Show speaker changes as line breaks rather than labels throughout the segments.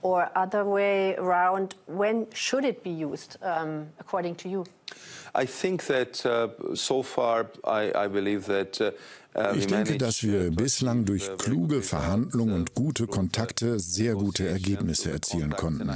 or other way around? When should it be used, according to you?
I think that so far I believe that
ich denke, dass wir bislang durch kluge Verhandlungen und gute Kontakte sehr gute Ergebnisse erzielen konnten.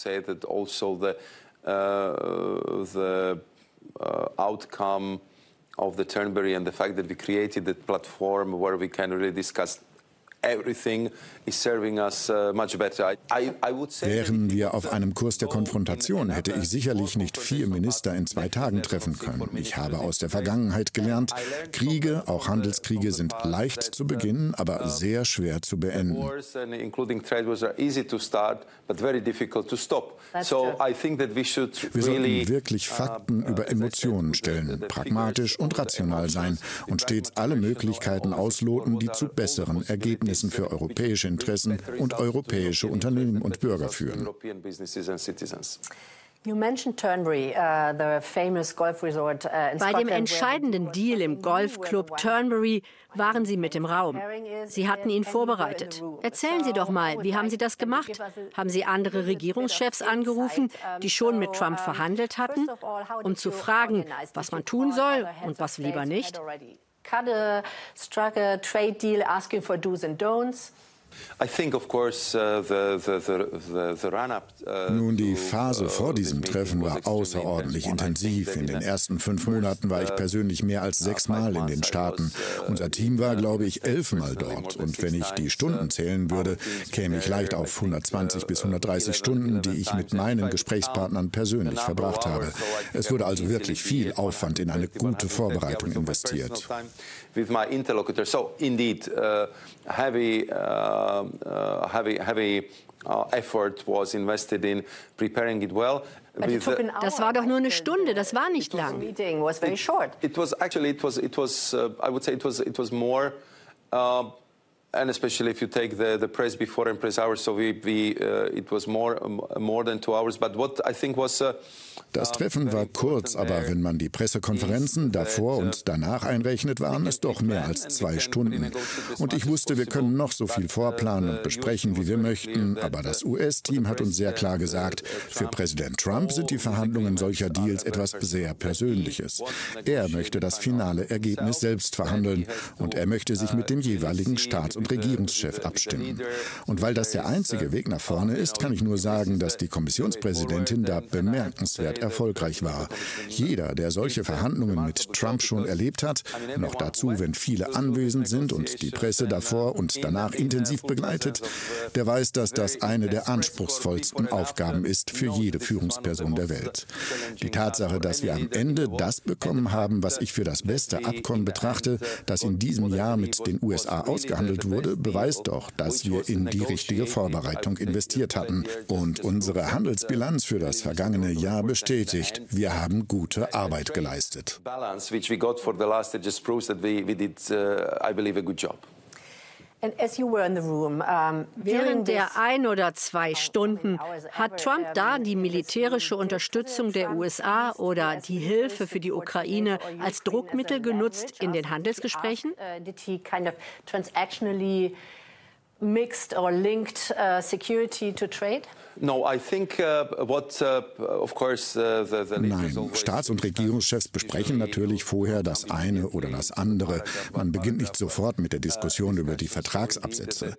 Outcome of the Turnberry and the fact that we created that platform where we can really discuss everything is serving us much better.
Wären wir auf einem Kurs der Konfrontation, hätte ich sicherlich nicht 4 Minister in 2 Tagen treffen können. Ich habe aus der Vergangenheit gelernt, Kriege, auch Handelskriege, sind leicht zu beginnen, aber sehr schwer zu beenden. Wir sollten wirklich Fakten über Emotionen stellen, pragmatisch und rational sein und stets alle Möglichkeiten ausloten, die zu besseren Ergebnissen für europäische Interessen und europäische Unternehmen und Bürger führen.
Bei dem entscheidenden Deal im Golfclub Turnberry waren Sie mit im Raum. Sie hatten ihn vorbereitet. Erzählen Sie doch mal, wie haben Sie das gemacht? Haben Sie andere Regierungschefs angerufen, die schon mit Trump verhandelt hatten, um zu fragen, was man tun soll und was lieber nicht?
Struck a trade deal asking for do's and don'ts.
Nun, die Phase vor diesem Treffen war außerordentlich intensiv. In den ersten 5 Monaten war ich persönlich mehr als 6 Mal in den Staaten. Unser Team war, glaube ich, 11 Mal dort. Und wenn ich die Stunden zählen würde, käme ich leicht auf 120 bis 130 Stunden, die ich mit meinen Gesprächspartnern persönlich verbracht habe. Es wurde also wirklich viel Aufwand in eine gute Vorbereitung investiert.
Effort was invested in preparing it well.
Das war doch nur eine Stunde, das war nicht lang.
It was I would say it was more and especially if you take the press before and press hours, so it was more than 2 hours. But what I think was
das Treffen war kurz, aber wenn man die Pressekonferenzen davor und danach einrechnet, waren es doch mehr als 2 Stunden. Und ich wusste, wir können noch so viel vorplanen und besprechen, wie wir möchten, aber das US-Team hat uns sehr klar gesagt, für Präsident Trump sind die Verhandlungen solcher Deals etwas sehr Persönliches. Er möchte das finale Ergebnis selbst verhandeln und er möchte sich mit dem jeweiligen Staats- und Regierungschef abstimmen. Und weil das der einzige Weg nach vorne ist, kann ich nur sagen, dass die Kommissionspräsidentin da bemerkenswert erfolgreich war. Jeder, der solche Verhandlungen mit Trump schon erlebt hat, noch dazu, wenn viele anwesend sind und die Presse davor und danach intensiv begleitet, der weiß, dass das eine der anspruchsvollsten Aufgaben ist für jede Führungsperson der Welt. Die Tatsache, dass wir am Ende das bekommen haben, was ich für das beste Abkommen betrachte, das in diesem Jahr mit den USA ausgehandelt wurde, beweist doch, dass wir in die richtige Vorbereitung investiert hatten. Und unsere Handelsbilanz für das vergangene Jahr bestätigt, wir haben gute Arbeit geleistet.
Während der 1 oder 2 Stunden hat Trump da die militärische Unterstützung der USA oder die Hilfe für die Ukraine als Druckmittel genutzt in den Handelsgesprächen? Mixed or linked security to trade?
No, I think of course
Nein, Staats- und Regierungschefs besprechen natürlich vorher das eine oder das andere. Man beginnt nicht sofort mit der Diskussion über die Vertragsabsätze.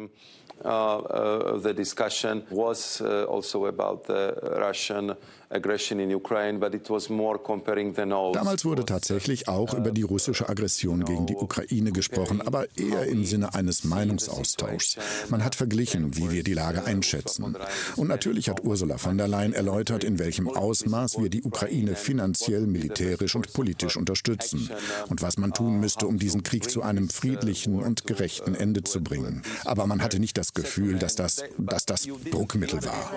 The discussion was also about the Russian aggression in Ukraine, but it was more comparing the notes.
Damals wurde tatsächlich auch über die russische Aggression gegen die Ukraine gesprochen, aber eher im Sinne eines Meinungsaustauschs. Man hat verglichen, wie wir die Lage einschätzen. Und natürlich hat Ursula von der Leyen erläutert, in welchem Ausmaß wir die Ukraine finanziell, militärisch und politisch unterstützen und was man tun müsste, um diesen Krieg zu einem friedlichen und gerechten Ende zu bringen. Aber man hatte nicht das Gefühl, dass das Druckmittel war.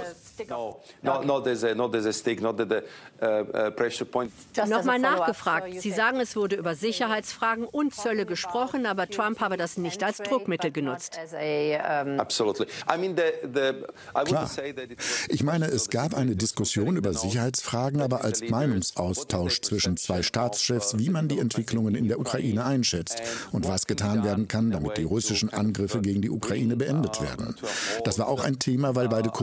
Nochmal nachgefragt. Sie sagen, es wurde über Sicherheitsfragen und Zölle gesprochen, aber Trump habe das nicht als Druckmittel genutzt.
Klar. Ich meine, es gab eine Diskussion über Sicherheitsfragen, aber als Meinungsaustausch zwischen 2 Staatschefs, wie man die Entwicklungen in der Ukraine einschätzt und was getan werden kann, damit die russischen Angriffe gegen die Ukraine beendet werden. Das war auch ein Thema, weil beide